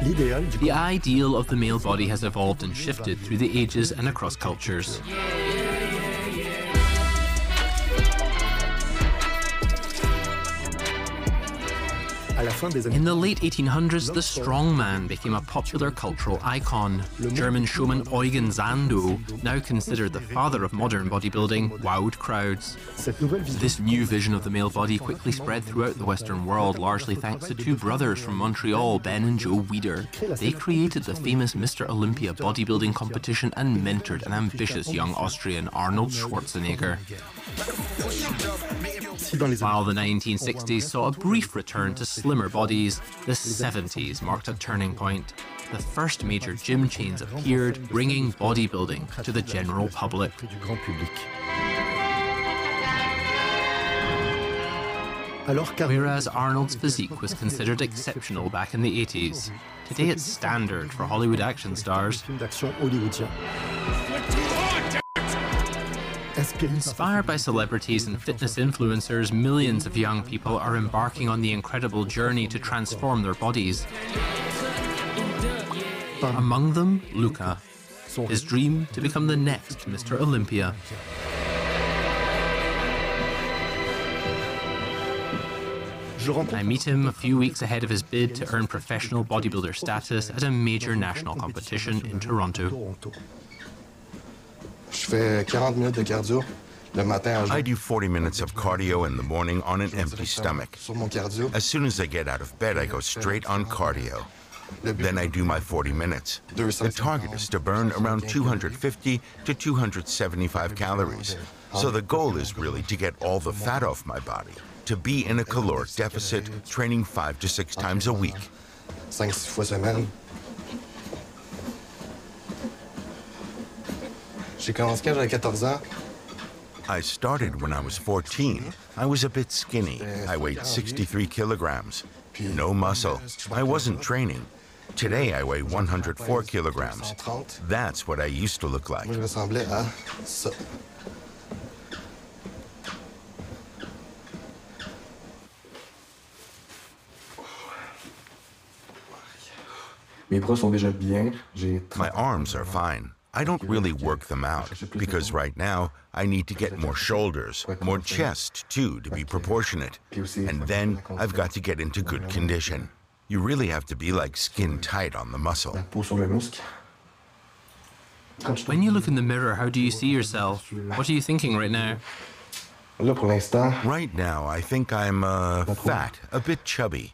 The ideal of the male body has evolved and shifted through the ages and across cultures. In the late 1800s, the strongman became a popular cultural icon. German showman Eugen Sandow, now considered the father of modern bodybuilding, wowed crowds. This new vision of the male body quickly spread throughout the Western world, largely thanks to two brothers from Montreal, Ben and Joe Weider. They created the famous Mr. Olympia bodybuilding competition and mentored an ambitious young Austrian, Arnold Schwarzenegger. While the 1960s saw a brief return to slimmer bodies, the 70s marked a turning point. The first major gym chains appeared, bringing bodybuilding to the general public. Whereas Arnold's physique was considered exceptional back in the 80s, today it's standard for Hollywood action stars. Inspired by celebrities and fitness influencers, millions of young people are embarking on the incredible journey to transform their bodies. Among them, Luca. His dream to become the next Mr. Olympia. I meet him a few weeks ahead of his bid to earn professional bodybuilder status at a major national competition in Toronto. I do 40 minutes of cardio in the morning on an empty stomach. As soon as I get out of bed, I go straight on cardio. Then I do my 40 minutes. The target is to burn around 250 to 275 calories. So the goal is really to get all the fat off my body, to be in a caloric deficit, training 5 to 6 times a week. I started when I was 14. I was a bit skinny. I weighed 63 kilograms. No muscle. I wasn't training. Today I weigh 104 kilograms. That's what I used to look like. My arms are fine. I don't really work them out, because right now I need to get more shoulders, more chest too, to be proportionate. And then I've got to get into good condition. You really have to be like skin tight on the muscle. When you look in the mirror, how do you see yourself? What are you thinking right now? Right now, I think I'm fat, a bit chubby.